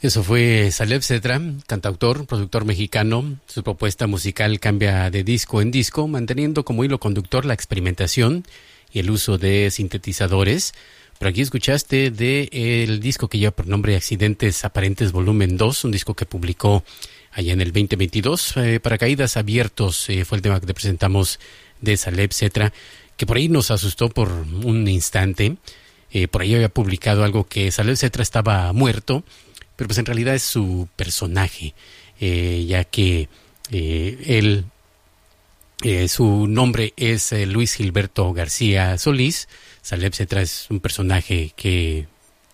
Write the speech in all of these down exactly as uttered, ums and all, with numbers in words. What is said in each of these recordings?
Eso fue Saleb Cetra, cantautor, productor mexicano. Su propuesta musical cambia de disco en disco, manteniendo como hilo conductor la experimentación y el uso de sintetizadores. Pero aquí escuchaste de el disco que lleva por nombre Accidentes Aparentes Volumen dos, un disco que publicó allá en el veinte veintidós. Eh, Paracaídas Abiertos eh, fue el tema que te presentamos de Saleb Cetra, que por ahí nos asustó por un instante. Eh, por ahí había publicado algo que Saleb Cetra estaba muerto, pero pues en realidad es su personaje, eh, ya que eh, él, eh, su nombre es eh, Luis Gilberto García Solís. Saleb Cetra es un personaje que,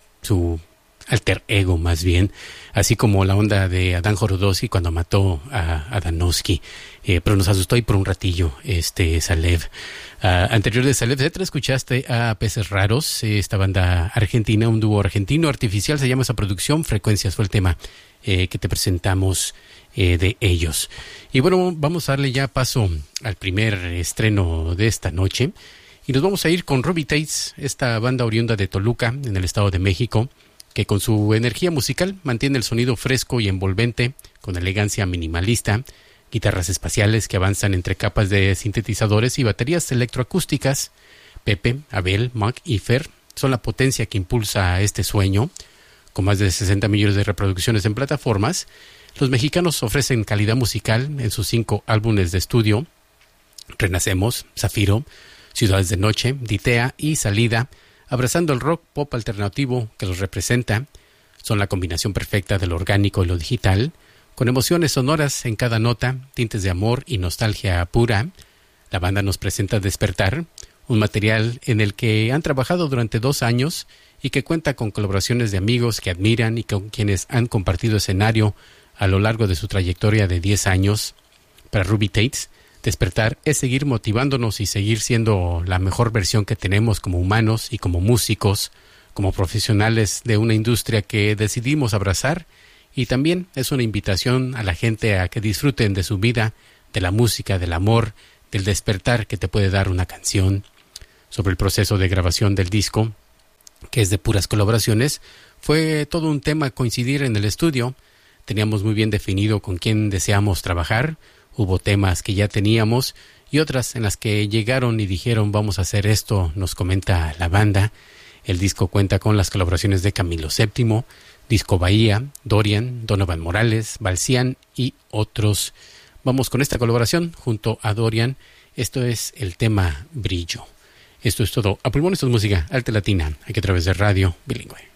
su alter ego más bien, así como la onda de Adán Jorodowski cuando mató a Adanowski, eh, pero nos asustó ahí por un ratillo este Saleb. Uh, anterior de Saleb Cetra escuchaste a Peces Raros, esta banda argentina, un dúo argentino artificial, se llama esa producción, Frecuencias fue el tema eh, que te presentamos eh, de ellos. Y bueno, vamos a darle ya paso al primer estreno de esta noche y nos vamos a ir con Ruby Tates, esta banda oriunda de Toluca, en el Estado de México, que con su energía musical mantiene el sonido fresco y envolvente, con elegancia minimalista, guitarras espaciales que avanzan entre capas de sintetizadores y baterías electroacústicas. Pepe, Abel, Mac y Fer son la potencia que impulsa este sueño. Con más de sesenta millones de reproducciones en plataformas, los mexicanos ofrecen calidad musical en sus cinco álbumes de estudio: Renacemos, Zafiro, Ciudades de Noche, Ditea y Salida, abrazando el rock pop alternativo que los representa. Son la combinación perfecta de lo orgánico y lo digital, con emociones sonoras en cada nota, tintes de amor y nostalgia pura. La banda nos presenta Despertar, un material en el que han trabajado durante dos años y que cuenta con colaboraciones de amigos que admiran y con quienes han compartido escenario a lo largo de su trayectoria de diez años. Para Ruby Tates, Despertar es seguir motivándonos y seguir siendo la mejor versión que tenemos como humanos y como músicos, como profesionales de una industria que decidimos abrazar. Y también es una invitación a la gente a que disfruten de su vida, de la música, del amor, del despertar que te puede dar una canción. Sobre el proceso de grabación del disco, que es de puras colaboraciones, fue todo un tema coincidir en el estudio. Teníamos muy bien definido con quién deseamos trabajar. Hubo temas que ya teníamos y otras en las que llegaron y dijeron vamos a hacer esto, nos comenta la banda. El disco cuenta con las colaboraciones de Camilo séptimo, Disco Bahía, Dorian, Donovan Morales, Balcián y otros. Vamos con esta colaboración junto a Dorian. Esto es el tema Brillo. Esto es todo. A pulmón, esto es música alta latina, aquí a través de Radio Bilingüe.